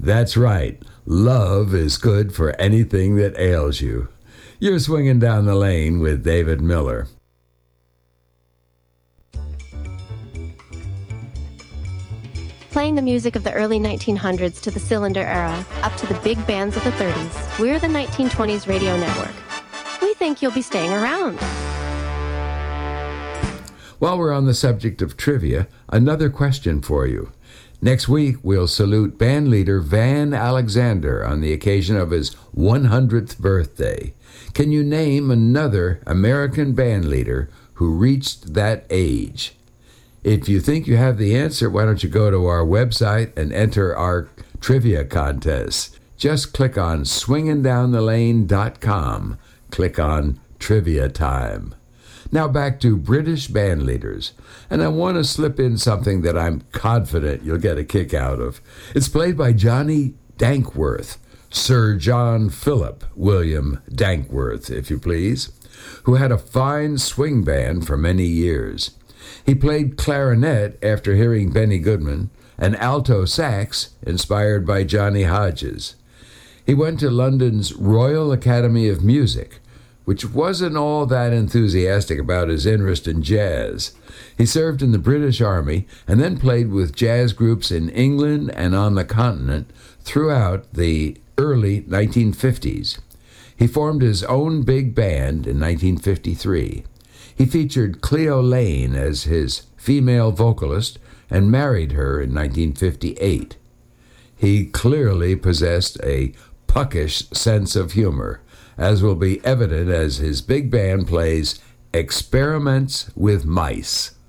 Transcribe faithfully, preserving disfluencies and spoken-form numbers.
That's right. Love is good for anything that ails you. You're swinging down the lane with David Miller. Playing the music of the early nineteen hundreds to the cylinder era, up to the big bands of the thirties, we're the nineteen twenties Radio Network. We think you'll be staying around. While we're on the subject of trivia, another question for you. Next week, we'll salute bandleader Van Alexander on the occasion of his one hundredth birthday. Can you name another American bandleader who reached that age? If you think you have the answer, why don't you go to our website and enter our trivia contest. Just click on swinging down the lane dot com. Click on Trivia Time. Now back to British bandleaders, and I want to slip in something that I'm confident you'll get a kick out of. It's played by Johnny Dankworth, Sir John Philip William Dankworth, if you please, who had a fine swing band for many years. He played clarinet after hearing Benny Goodman, and alto sax inspired by Johnny Hodges. He went to London's Royal Academy of Music, which wasn't all that enthusiastic about his interest in jazz. He served in the British Army and then played with jazz groups in England and on the continent throughout the early nineteen fifties. He formed his own big band in nineteen fifty-three. He featured Cleo Lane as his female vocalist and married her in nineteen fifty-eight. He clearly possessed a puckish sense of humor, as will be evident as his big band plays Experiments with Mice.